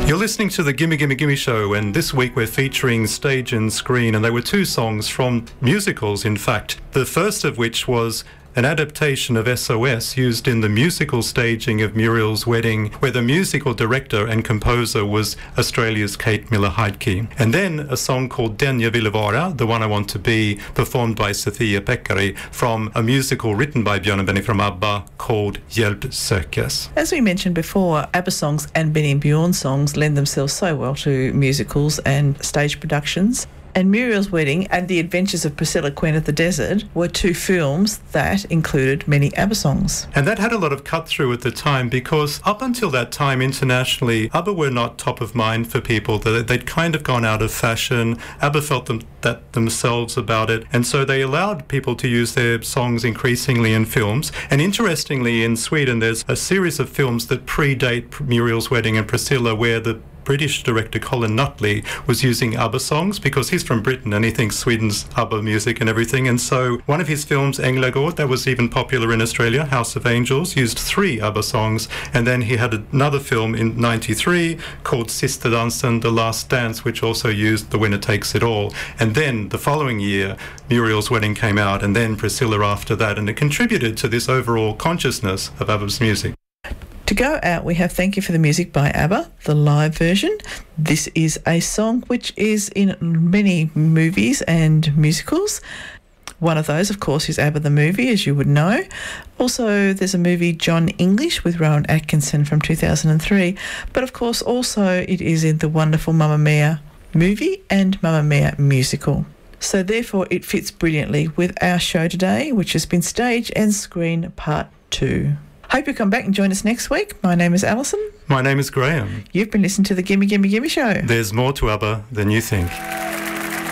You're listening to the Gimme Gimme Gimme Show, and this week we're featuring Stage and Screen, and they were two songs from musicals, in fact. The first of which was an adaptation of SOS used in the musical staging of Muriel's Wedding, where the musical director and composer was Australia's Kate Miller-Heidke. And then a song called Den jag ville vara, The One I Want to Be, performed by Sofia Pekkari, from a musical written by Björn and Benny from ABBA called Hjälp sökes. As we mentioned before, ABBA songs and Benny and Björn songs lend themselves so well to musicals and stage productions. And Muriel's Wedding and The Adventures of Priscilla, Queen of the Desert were two films that included many ABBA songs. And that had a lot of cut-through at the time, because up until that time internationally, ABBA were not top of mind for people. They'd kind of gone out of fashion. ABBA felt that themselves about it. And so they allowed people to use their songs increasingly in films. And interestingly, in Sweden, there's a series of films that predate Muriel's Wedding and Priscilla, where the British director Colin Nutley was using ABBA songs, because he's from Britain and he thinks Sweden's ABBA music and everything. And so one of his films, Änglagård, that was even popular in Australia, House of Angels, used 3 ABBA songs. And then he had another film in 93 called Sista Dansen, The Last Dance, which also used The Winner Takes It All. And then the following year, Muriel's Wedding came out, and then Priscilla after that. And it contributed to this overall consciousness of ABBA's music. To go out, we have Thank You for the Music by ABBA, the live version. This is a song which is in many movies and musicals. One of those, of course, is ABBA the movie, as you would know. Also, there's a movie, John English, with Rowan Atkinson from 2003. But, of course, also it is in the wonderful Mamma Mia movie and Mamma Mia musical. So, therefore, it fits brilliantly with our show today, which has been Stage and Screen Part 2. Hope you come back and join us next week. My name is Alison. My name is Graham. You've been listening to the Gimme Gimme Gimme Show. There's more to ABBA than you think.